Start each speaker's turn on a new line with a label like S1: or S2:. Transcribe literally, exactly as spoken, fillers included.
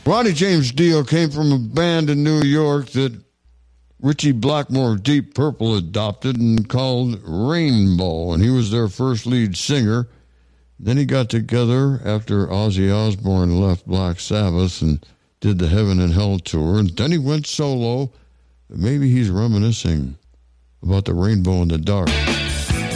S1: Ronnie James Dio came from a band in New York that Richie Blackmore of Deep Purple adopted and called Rainbow, and he was their first lead singer. Then he got together after Ozzy Osbourne left Black Sabbath and did the Heaven and Hell tour, and then he went solo. Maybe he's reminiscing about the rainbow in the dark.